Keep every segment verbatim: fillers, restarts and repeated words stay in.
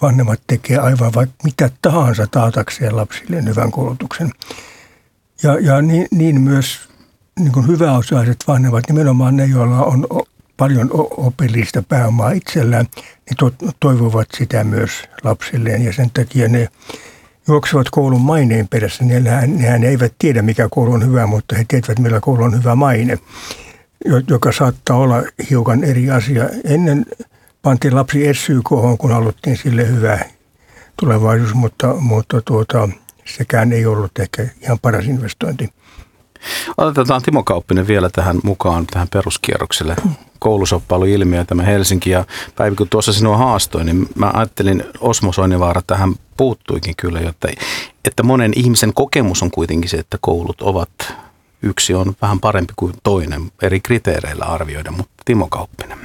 vanhemmat tekee aivan vaikka mitä tahansa taatakseen lapsille hyvän koulutuksen. Ja, ja niin, niin myös niin kuin hyväosaiset vanhemmat, nimenomaan ne, joilla on paljon opillista pääomaa itsellään, niin to, toivovat sitä myös lapsilleen. Ja sen takia ne juoksevat koulun maineen perässä. Nehän, nehän eivät tiedä, mikä koulu on hyvä, mutta he tietävät, millä koulu on hyvä maine, joka saattaa olla hiukan eri asia. Ennen pantiin lapsi S Y K:hon, kun haluttiin sille hyvä tulevaisuus, mutta, mutta tuota, sekään ei ollut ehkä ihan paras investointi. Otetaan Timo Kauppinen vielä tähän mukaan, tähän peruskierrokselle. Koulusoppailuilmiö, tämä Helsinki ja Päivi, kun tuossa sinua haastoin, niin mä ajattelin, Osmo Soininvaara tähän puuttuikin kyllä, jotta, että monen ihmisen kokemus on kuitenkin se, että koulut ovat, yksi on vähän parempi kuin toinen, eri kriteereillä arvioida, mutta Timo Kauppinen.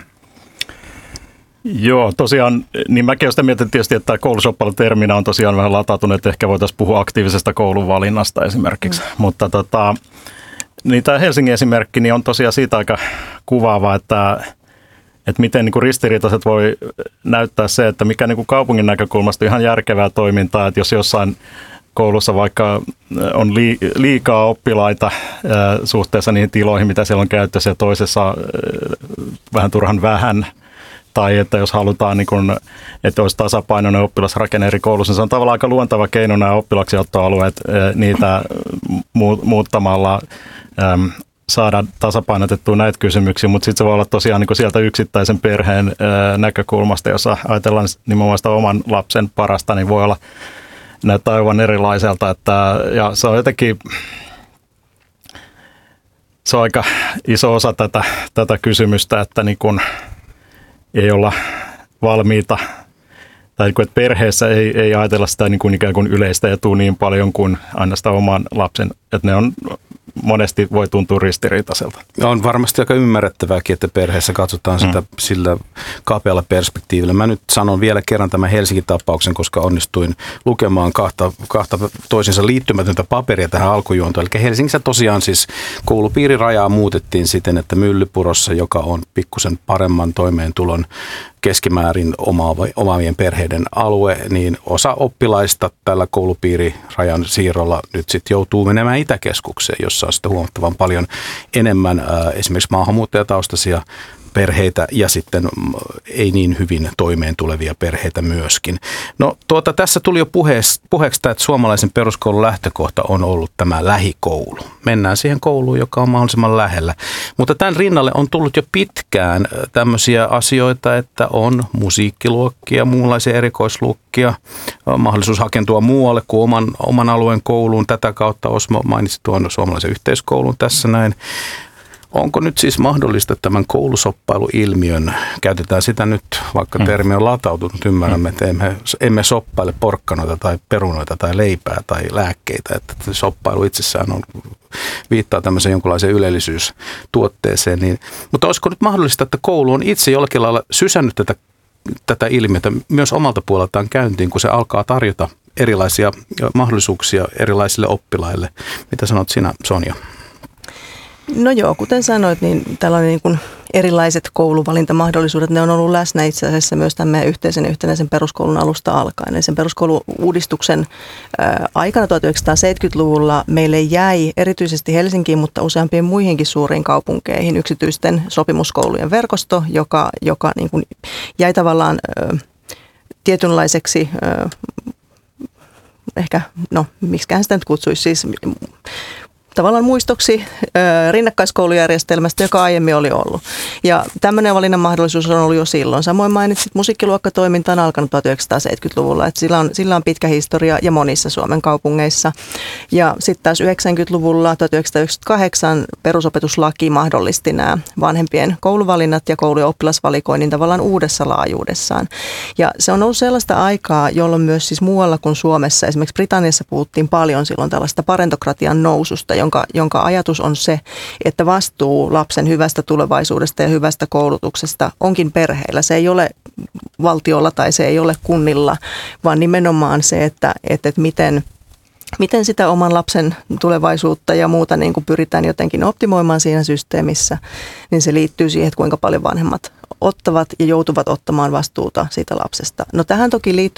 Joo, tosiaan, niin mäkin olen sitä mietin tietysti, että koulusoppailuterminä on tosiaan vähän latautunut, että ehkä voitaisiin puhua aktiivisesta koulunvalinnasta esimerkiksi, mm. mutta tota, niin tämä Helsingin esimerkki niin on tosiaan siitä aika kuvaava, että, että miten niin kuin ristiriitaiset voi näyttää se, että mikä niin kuin kaupungin näkökulmasta on ihan järkevää toimintaa, että jos jossain koulussa vaikka on liikaa oppilaita suhteessa niihin tiloihin, mitä siellä on käytössä, ja toisessa vähän turhan vähän, tai että jos halutaan, niin kun, että olisi tasapainoinen oppilasrakenne eri koulussa, niin se on tavallaan aika luontava keino nämä oppilaksiottoalueet, niitä muuttamalla äm, saada tasapainotettua näitä kysymyksiä, mutta sitten se voi olla tosiaan niin sieltä yksittäisen perheen ää, näkökulmasta, jossa ajatellaan nimenomaan sitä oman lapsen parasta, niin voi olla näyttää aivan erilaiselta, että, ja se on jotenkin, se on aika iso osa tätä, tätä kysymystä, että niin kun ei olla valmiita, tai että perheessä ei, ei ajatella sitä niin kuin ikään kuin yleistä etua niin paljon kuin aina sitä oman lapsen, että ne on monesti voi tuntua ristiriitaiselta. On varmasti aika ymmärrettävääkin, että perheessä katsotaan sitä mm. sillä kapealla perspektiivillä. Mä nyt sanon vielä kerran tämän Helsingin-tapauksen, koska onnistuin lukemaan kahta, kahta toisinsa liittymätöntä paperia tähän alkujuontoon. Eli Helsingissä tosiaan siis koulupiirirajaa muutettiin siten, että Myllypurossa, joka on pikkusen paremman toimeentulon keskimäärin omaavien perheiden alue, niin osa oppilaista tällä koulupiirirajan siirrolla nyt sitten joutuu menemään Itäkeskukseen, jossa on sitten huomattavan paljon enemmän ää, esimerkiksi maahanmuuttajataustaisia perheitä ja sitten ei niin hyvin toimeen tulevia perheitä myöskin. No tuota, tässä tuli jo puheeksi, puheeksi tämä, että suomalaisen peruskoulun lähtökohta on ollut tämä lähikoulu. Mennään siihen kouluun, joka on mahdollisimman lähellä. Mutta tämän rinnalle on tullut jo pitkään tämmöisiä asioita, että on musiikkiluokkia, muunlaisia erikoisluokkia, mahdollisuus hakentua muualle kuin oman, oman alueen kouluun. Tätä kautta Osmo mainitsi tuon suomalaisen yhteiskoulun tässä näin. Onko nyt siis mahdollista tämän koulusoppailuilmiön, käytetään sitä nyt, vaikka termi on latautunut, ymmärrämme, että emme, emme soppaile porkkanoita tai perunoita tai leipää tai lääkkeitä, että soppailu itsessään on, viittaa tämmöiseen jonkinlaiseen ylellisyystuotteeseen. Niin, mutta olisiko nyt mahdollista, että koulu on itse jollakin lailla sysännyt tätä, tätä ilmiötä myös omalta puoleltaan käyntiin, kun se alkaa tarjota erilaisia mahdollisuuksia erilaisille oppilaille? Mitä sanot sinä, Sonja? No joo, kuten sanoit, niin tällainen niin kuin erilaiset kouluvalintamahdollisuudet, ne on ollut läsnä itse asiassa myös tämän meidän yhteisen yhtenäisen peruskoulun alusta alkaen. Ja sen peruskoulu-uudistuksen aikana tuhatyhdeksänsataaseitsemänkymmentäluvulla meille jäi erityisesti Helsinkiin, mutta useampiin muihinkin suuriin kaupunkeihin yksityisten sopimuskoulujen verkosto, joka, joka niin kuin jäi tavallaan ö, tietynlaiseksi, ö, ehkä, no miksiköhän sitä nyt kutsuisi, siis tavallaan muistoksi ö, rinnakkaiskoulujärjestelmästä, joka aiemmin oli ollut. Ja tämmöinen valinnan mahdollisuus on ollut jo silloin. Samoin mainitsit, musiikkiluokkatoiminta on alkanut tuhatyhdeksänsataaseitsemänkymmentäluvulla, että sillä on, sillä on pitkä historia ja monissa Suomen kaupungeissa. Ja sitten taas yhdeksänkymmentäluvulla, tuhatyhdeksänsataayhdeksänkymmentäkahdeksan perusopetuslaki mahdollisti nämä vanhempien kouluvalinnat ja koulu- ja oppilasvalikoinnin tavallaan uudessa laajuudessaan. Ja se on ollut sellaista aikaa, jolloin myös siis muualla kuin Suomessa, esimerkiksi Britanniassa puhuttiin paljon silloin tällaista parentokratian noususta, jonka, jonka ajatus on se, että vastuu lapsen hyvästä tulevaisuudesta ja hyvästä koulutuksesta onkin perheillä. Se ei ole valtiolla tai se ei ole kunnilla, vaan nimenomaan se, että, että, että miten, miten sitä oman lapsen tulevaisuutta ja muuta niin kuin pyritään jotenkin optimoimaan siinä systeemissä, niin se liittyy siihen, että kuinka paljon vanhemmat ottavat ja joutuvat ottamaan vastuuta siitä lapsesta. No tähän toki liittyy